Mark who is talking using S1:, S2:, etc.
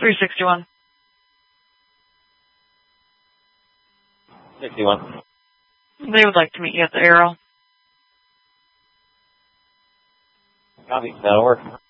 S1: 361.
S2: 61.
S1: They would like to meet you at the Arrow.
S2: Copy. That'll work.